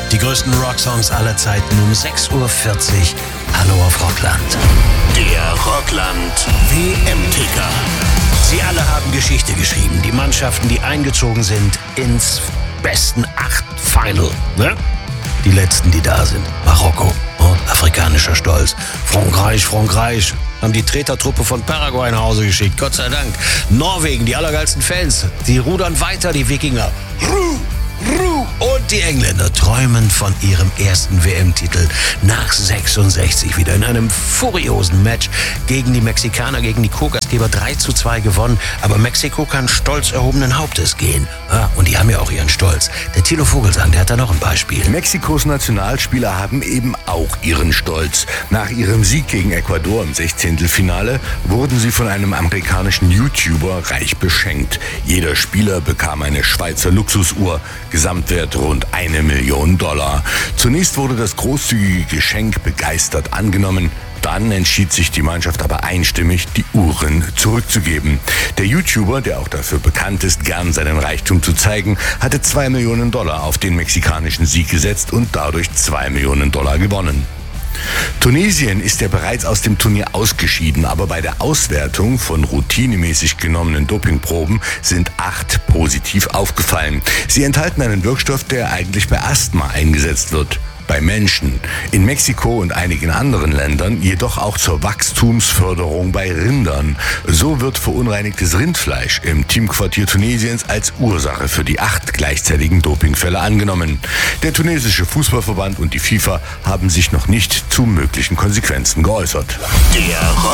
Die größten Rocksongs aller Zeiten um 6.40 Uhr. Hallo auf Rockland. Der Rockland WM-Ticker. Sie alle haben Geschichte geschrieben. Die Mannschaften, die eingezogen sind ins besten 8 Final. Ne? Die letzten, die da sind. Marokko, afrikanischer Stolz. Frankreich. Haben die Tretertruppe von Paraguay nach Hause geschickt. Gott sei Dank. Norwegen, die allergeilsten Fans. Die rudern weiter, die Wikinger. Und die Engländer träumen von ihrem ersten WM-Titel nach 66 wieder in einem furiosen Match gegen die Mexikaner, gegen die Co-Gastgeber 3:2 gewonnen. Aber Mexiko kann stolz erhobenen Hauptes gehen. Ja, und die haben ja auch ihren Stolz. Der Thilo Vogelsang, der hat da noch ein Beispiel. Mexikos Nationalspieler haben eben auch ihren Stolz. Nach ihrem Sieg gegen Ecuador im 16. wurden sie von einem amerikanischen YouTuber reich beschenkt. Jeder Spieler bekam eine Schweizer Luxusuhr. Gesamtwert rund $1 Million. Zunächst wurde das großzügige Geschenk begeistert angenommen. Dann entschied sich die Mannschaft aber einstimmig, die Uhren zurückzugeben. Der YouTuber, der auch dafür bekannt ist, gern seinen Reichtum zu zeigen, hatte $2 Millionen auf den mexikanischen Sieg gesetzt und dadurch $2 Millionen gewonnen. Tunesien ist ja bereits aus dem Turnier ausgeschieden, aber bei der Auswertung von routinemäßig genommenen Dopingproben sind 8 positiv aufgefallen. Sie enthalten einen Wirkstoff, der eigentlich bei Asthma eingesetzt wird. Bei Menschen, in Mexiko und einigen anderen Ländern jedoch auch zur Wachstumsförderung bei Rindern. So wird verunreinigtes Rindfleisch im Teamquartier Tunesiens als Ursache für die 8 gleichzeitigen Dopingfälle angenommen. Der tunesische Fußballverband und die FIFA haben sich noch nicht zu möglichen Konsequenzen geäußert. Der